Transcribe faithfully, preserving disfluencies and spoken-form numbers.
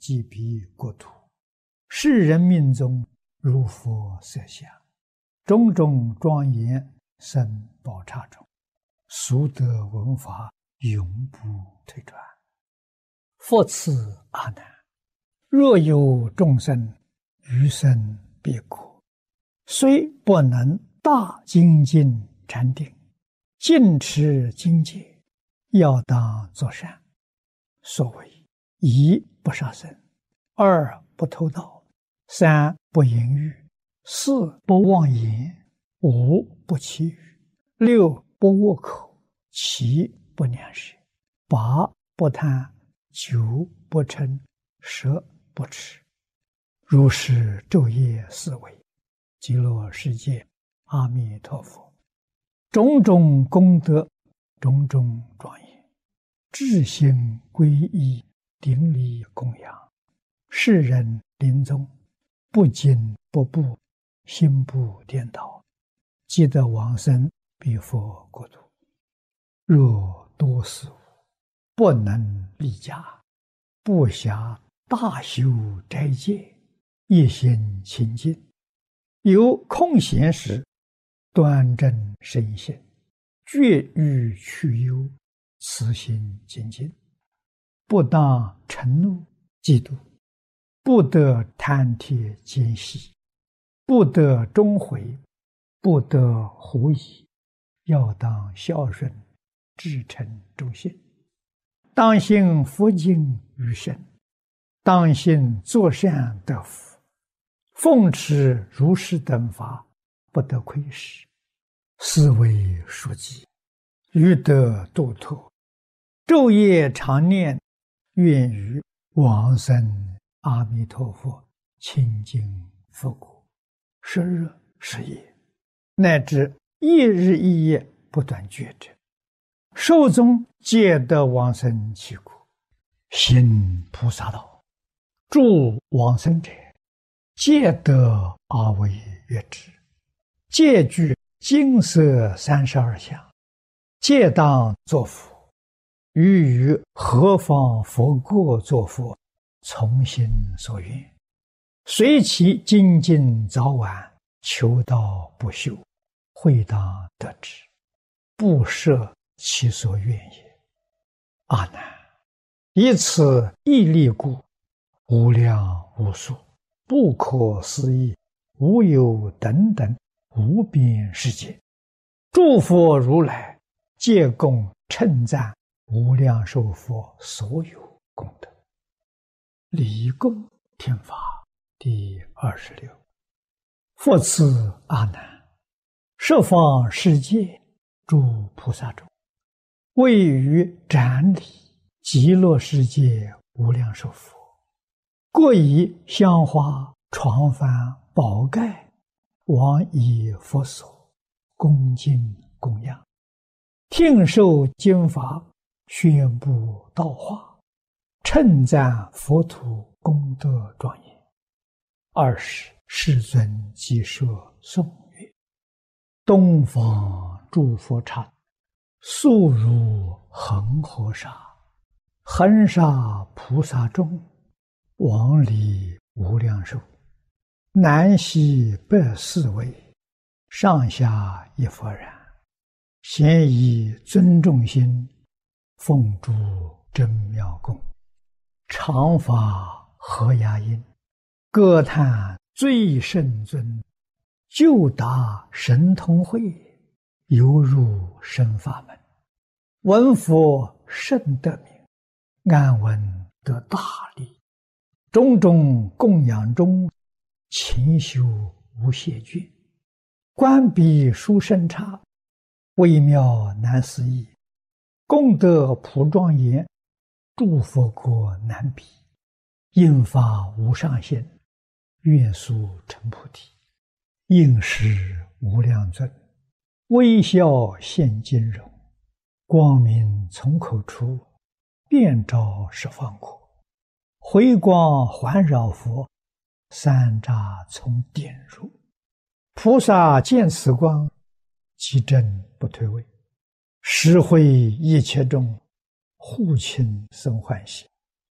即彼国土。世人命中如佛色相，种种庄严生宝刹中，俗德文法永不退转。复次阿难，若有众生余生别国，虽不能大精进禅定，尽持精戒，要当作善。所谓一不杀生，二不偷盗，三不淫欲，四不妄言，五不绮语，六不恶口，七不两舌，八不贪，九不嗔，十不痴。如是昼夜思维，极乐世界阿弥陀佛，种种功德，种种庄严，至心皈依，顶礼供养，世人临终不惊不怖，心不颠倒，即得往生彼佛国土。若多事物不能立家，不暇大修斋戒，一心清净，有空闲时端正身心，绝欲去忧，慈心精进，不当嗔怒嫉妒，不得贪帖奸细，不得终悔，不得狐疑，要当孝顺，至诚忠信，当信佛经于身，当信作善得福，奉持如是等法，不得亏失，是为书记，欲得度脱，昼夜常念，愿于往生阿弥陀佛清净佛国，十日十夜，乃至一日一夜不断觉者，寿终皆得往生其国。行菩萨道，助往生者，皆得阿惟越致，皆具金色三十二相，皆当作佛。欲于何方佛国作佛，从心所愿，随其精进早晚，求道不休，会当得之，不设其所愿也。阿难，以此义力故，无量无数，不可思议，无有等等无边世界，诸佛如来皆共称赞无量寿佛所有功德。礼供听法第二十六。复次阿难，十方世界诸菩萨中，位于展礼极乐世界无量寿佛，各以香花床幡宝盖往以佛所，恭敬供养，听受经法，宣布道化，称赞佛土功德庄严。二是世尊即说颂曰：东方诸佛刹，速如恒河沙，恒沙菩萨众，往礼无量寿，南西北四位，上下一佛然，咸以尊重心，奉诸真妙供，常法和雅音，歌叹最圣尊，就达神通会，犹入深法门，闻佛甚得名，安闻得大利，种种供养中，勤修无懈倦，观彼殊胜刹，微妙难思议，功德普庄严，诸佛国难比，应发无上限，愿速成菩提，应时无量尊，微笑现金容，光明从口出，遍照十方国，回光环绕佛，三匝从点入，菩萨见此光，即正不退位，实会一切众，护亲生欢喜，